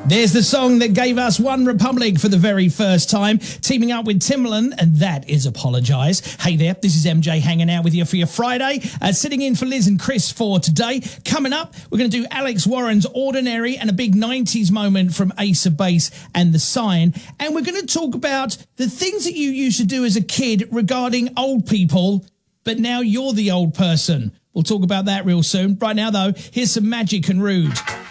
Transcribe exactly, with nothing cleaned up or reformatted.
There's the song that gave us One Republic for the very first time, teaming up with Timbaland, and that is Apologise. Hey there, this is M J hanging out with you for your Friday, uh, sitting in for Liz and Chris for today. Coming up, we're going to do Alex Warren's Ordinary and a big nineties moment from Ace of Base and The Sign. And we're going to talk about the things that you used to do as a kid regarding old people, but now you're the old person. We'll talk about that real soon. Right now, though, here's some Magic and Rude.